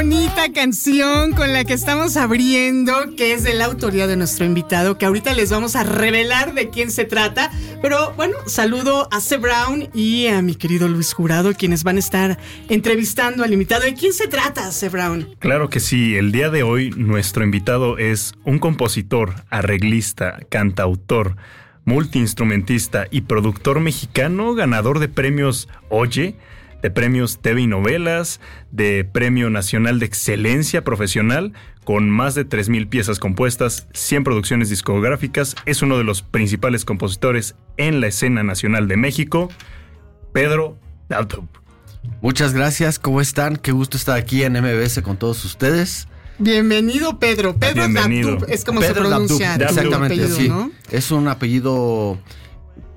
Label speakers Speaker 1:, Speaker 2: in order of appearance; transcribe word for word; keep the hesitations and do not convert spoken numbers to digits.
Speaker 1: bonita canción con la que estamos abriendo, que es de la autoría de nuestro invitado, que ahorita les vamos a revelar de quién se trata. Pero bueno, saludo a C. Brown y a mi querido Luis Jurado, quienes van a estar entrevistando al invitado. ¿De quién se trata, C. Brown?
Speaker 2: Claro que sí, el día de hoy nuestro invitado es un compositor, arreglista, cantautor, multiinstrumentista y productor mexicano, ganador de premios Oye, de premios T V y Novelas, de Premio Nacional de Excelencia Profesional, con más de tres mil piezas compuestas, cien producciones discográficas. Es uno de los principales compositores en la escena nacional de México, Pedro Dabdub.
Speaker 3: Muchas gracias, ¿cómo están? Qué gusto estar aquí en M B S con todos ustedes.
Speaker 1: Bienvenido, Pedro. Pedro
Speaker 2: Bienvenido.
Speaker 1: Dabdub es como
Speaker 3: Pedro
Speaker 1: se pronuncia.
Speaker 3: Dabdub, exactamente,
Speaker 1: apellido,
Speaker 3: sí.
Speaker 1: ¿no?
Speaker 3: Es un apellido